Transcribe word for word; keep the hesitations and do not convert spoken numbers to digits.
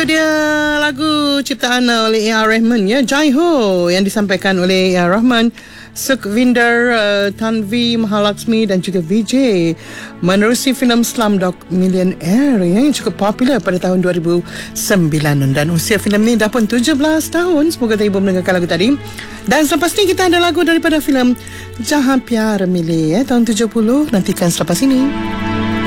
itu dia lagu ciptaan oleh A R Rahman ya, Jai Ho, yang disampaikan oleh A R Rahman, Sukhvinder, uh, Tanvi Mahalaxmi dan juga V J menerusi filem Slumdog Millionaire yang cukup popular pada tahun dua ribu sembilan, dan usia filem ni dah pun tujuh belas tahun. Semoga ibu mendengarkan lagu tadi. Dan selepas ni kita ada lagu daripada filem Jahan Pyar Mile ya, tahun tujuh puluh. Nantikan selepas ini.